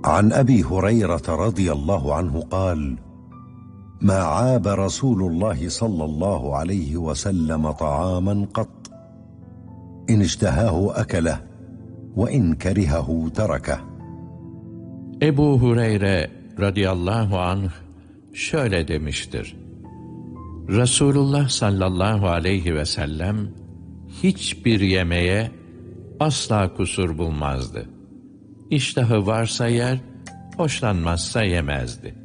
عن أبي هريرة رضي الله عنه قال: ما عاب رسول الله صلى الله عليه وسلم طعاما قط، إن اشتهاه أكله وإن كرهه تركه. Ebu Hureyre radıyallahu anh şöyle demiştir: Resulullah sallallahu aleyhi ve sellem hiçbir yemeğe asla kusur bulmazdı. İştahı varsa yer, hoşlanmazsa yemezdi.